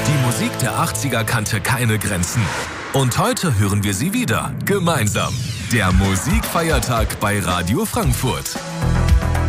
Die Musik der 80er kannte keine Grenzen. Und heute hören wir sie wieder, gemeinsam. Der Musikfeiertag bei Radio Frankfurt.